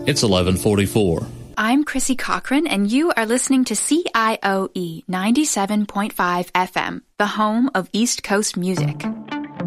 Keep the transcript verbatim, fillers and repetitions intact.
It's eleven forty-four. I'm Chrissy Cochran, and you are listening to C I O E ninety-seven point five F M, the home of East Coast music.